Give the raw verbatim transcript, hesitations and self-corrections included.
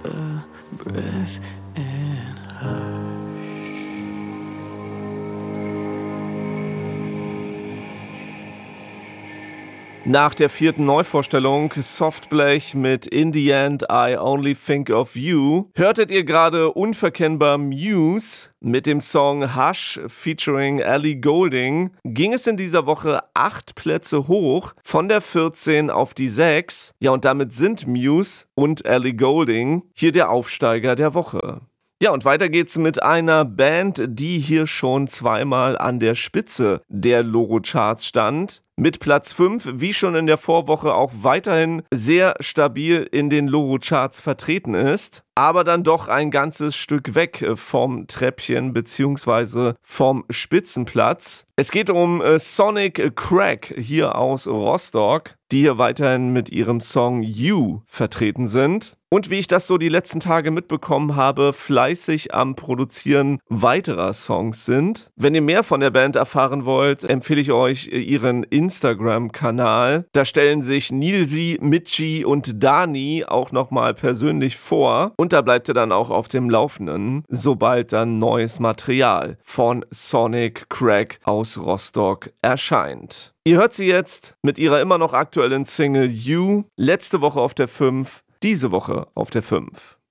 a breath and hush. Nach der vierten Neuvorstellung Softblech mit In the End I Only Think of You hörtet ihr gerade unverkennbar Muse mit dem Song Hush featuring Ellie Goulding. Ging es in dieser Woche acht Plätze hoch, von der vierzehn auf die sechs. Ja, und damit sind Muse und Ellie Goulding hier der Aufsteiger der Woche. Ja, und weiter geht's mit einer Band, die hier schon zweimal an der Spitze der Loro-Charts stand. Mit Platz fünf, wie schon in der Vorwoche, auch weiterhin sehr stabil in den Loro-Charts vertreten ist, aber dann doch ein ganzes Stück weg vom Treppchen bzw. vom Spitzenplatz. Es geht um äh, Sonic Crack hier aus Rostock, die hier weiterhin mit ihrem Song You vertreten sind. Und wie ich das so die letzten Tage mitbekommen habe, fleißig am Produzieren weiterer Songs sind. Wenn ihr mehr von der Band erfahren wollt, empfehle ich euch ihren Instagram-Kanal. Da stellen sich Nilsi, Mitchi und Dani auch nochmal persönlich vor. Und da bleibt ihr dann auch auf dem Laufenden, sobald dann neues Material von Sonic Crack aus Rostock erscheint. Ihr hört sie jetzt mit ihrer immer noch aktuellen Single You. Letzte Woche auf der fünf, diese Woche auf der fünf.